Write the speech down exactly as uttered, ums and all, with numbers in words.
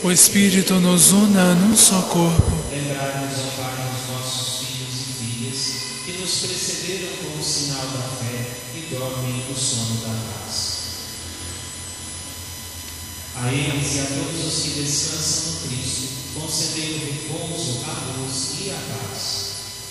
O Espírito nos una num só corpo. Lembrai-nos, ó Pai, dos nossos filhos e filhas, que nos precederam com o sinal da fé e dormem o sono da paz. A eles e a todos os que descansam no Cristo, concedei o repouso, a luz e a paz.